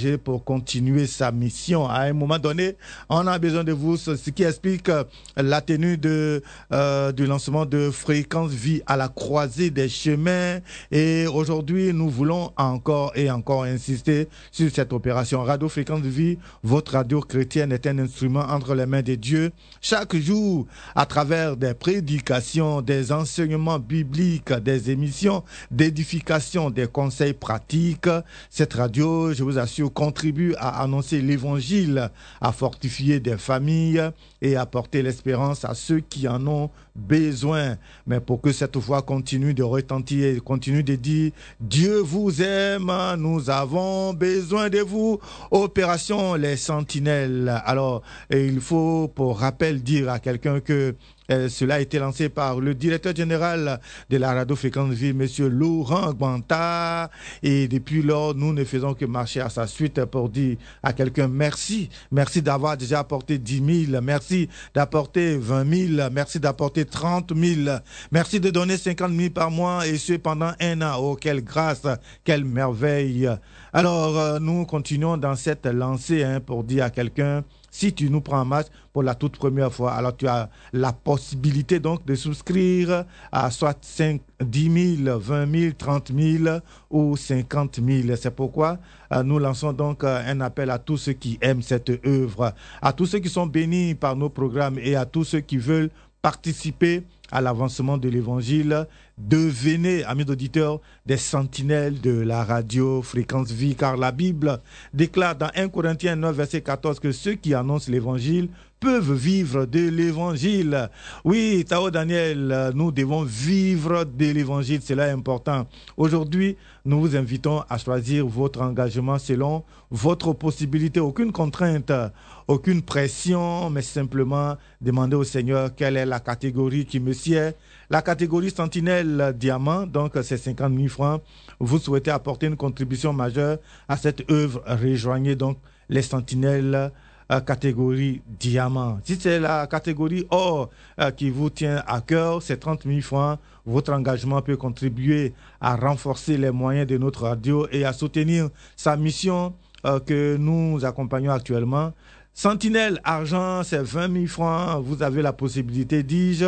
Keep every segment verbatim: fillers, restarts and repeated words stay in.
pour continuer sa mission. À un moment donné, on a besoin de vous, ce qui explique la tenue de, euh, du lancement de Fréquence Vie à la croisée des chemins. Et aujourd'hui, nous voulons encore et encore insister sur cette opération. Radio Fréquence Vie, votre radio chrétienne, est un instrument entre les mains de Dieu. Chaque jour, à travers des prédications, des enseignements bibliques, des émissions d'édification, des conseils pratiques, cette radio, je vous assure, contribue à annoncer l'évangile, à fortifier des familles et à porter l'espérance à ceux qui en ont besoin. Mais pour que cette voix continue de retentir, continue de dire « Dieu vous aime, nous avons besoin de vous », opération Les Sentinelles. Alors, il faut pour rappel dire à quelqu'un que Euh, cela a été lancé par le directeur général de la radio Fréquence Vie, M. Laurent Gbanta. Et depuis lors, nous ne faisons que marcher à sa suite pour dire à quelqu'un merci. Merci d'avoir déjà apporté dix mille. Merci d'apporter vingt mille. Merci d'apporter trente mille. Merci de donner cinquante mille par mois et ce pendant un an. Oh, quelle grâce, quelle merveille. Alors, euh, nous continuons dans cette lancée hein, pour dire à quelqu'un, si tu nous prends en marche pour la toute première fois, alors tu as la possibilité donc de souscrire à soit cinq, dix mille, vingt mille, trente mille ou cinquante mille. C'est pourquoi euh, nous lançons donc euh, un appel à tous ceux qui aiment cette œuvre, à tous ceux qui sont bénis par nos programmes et à tous ceux qui veulent participer à l'avancement de l'évangile. Devenez, amis auditeurs, des sentinelles de la radio Fréquence Vie, car la Bible déclare dans un Corinthiens neuf, verset quatorze, que ceux qui annoncent l'évangile peuvent vivre de l'évangile. Oui, Tao Daniel, nous devons vivre de l'évangile, cela est important. Aujourd'hui, nous vous invitons à choisir votre engagement selon votre possibilité. Aucune contrainte, aucune pression, mais simplement demander au Seigneur quelle est la catégorie qui me sied. La catégorie Sentinelle Diamant, donc c'est cinquante mille francs. Vous souhaitez apporter une contribution majeure à cette œuvre, rejoignez donc les Sentinelles euh, catégorie Diamant. Si c'est la catégorie Or euh, qui vous tient à cœur, c'est trente mille francs. Votre engagement peut contribuer à renforcer les moyens de notre radio et à soutenir sa mission euh, que nous accompagnons actuellement. Sentinelle Argent, c'est vingt mille francs. Vous avez la possibilité, dis-je,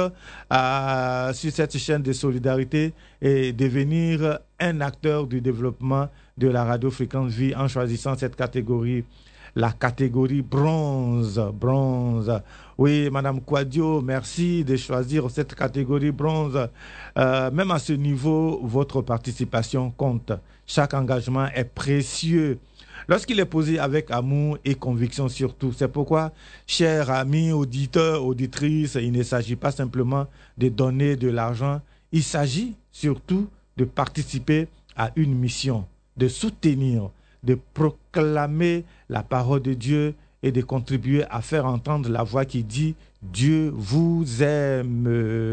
euh, sur cette chaîne de solidarité et devenir un acteur du développement de la radio Fréquence Vie en choisissant cette catégorie. La catégorie bronze, bronze. Oui, Madame Quadio, merci de choisir cette catégorie bronze. Euh, même à ce niveau, votre participation compte. Chaque engagement est précieux lorsqu'il est posé avec amour et conviction surtout. C'est pourquoi, chers amis, auditeurs, auditrices, il ne s'agit pas simplement de donner de l'argent, il s'agit surtout de participer à une mission, de soutenir, de proclamer la parole de Dieu et de contribuer à faire entendre la voix qui dit « Dieu vous aime ».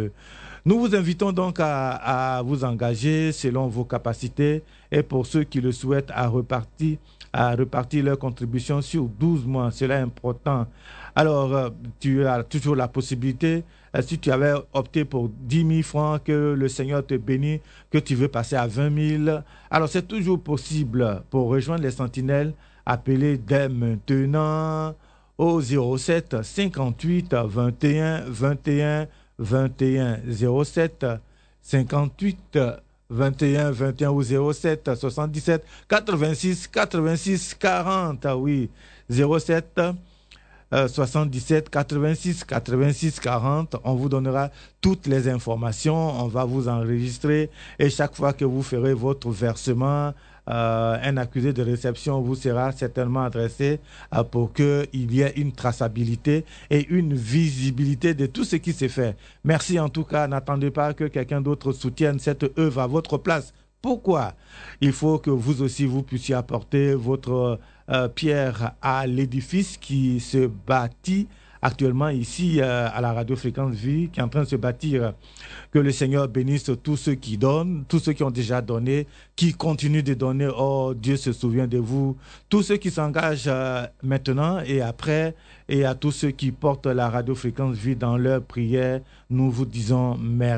Nous vous invitons donc à, à vous engager selon vos capacités et pour ceux qui le souhaitent à repartir, à repartir leur contribution sur douze mois. Cela est important. Alors, tu as toujours la possibilité, si tu avais opté pour dix mille francs, que le Seigneur te bénisse, que tu veux passer à vingt mille. Alors, c'est toujours possible. Pour rejoindre les sentinelles, appelez dès maintenant au zéro sept cinquante-huit vingt et un vingt et un vingt et un zéro sept cinquante-huit vingt et un vingt et un ou zéro sept soixante-dix-sept quatre-vingt-six quatre-vingt-six quarante. Ah oui, zéro sept euh, soixante-dix-sept quatre-vingt-six quatre-vingt-six quarante. On vous donnera toutes les informations, on va vous enregistrer et chaque fois que vous ferez votre versement, Euh, un accusé de réception vous sera certainement adressé euh, pour qu'il y ait une traçabilité et une visibilité de tout ce qui s'est fait. Merci en tout cas, n'attendez pas que quelqu'un d'autre soutienne cette œuvre à votre place. Pourquoi? Il faut que vous aussi vous puissiez apporter votre euh, pierre à l'édifice qui se bâtit actuellement ici euh, à la radio Fréquence Vie, qui est en train de se bâtir. Que le Seigneur bénisse tous ceux qui donnent, tous ceux qui ont déjà donné, qui continuent de donner. Oh, Dieu se souvient de vous. Tous ceux qui s'engagent euh, maintenant et après, et à tous ceux qui portent la radio Fréquence Vie dans leur prière, nous vous disons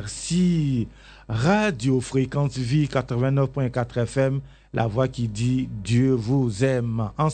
merci. Radio Fréquence Vie quatre-vingt-neuf point quatre F M, la voix qui dit Dieu vous aime.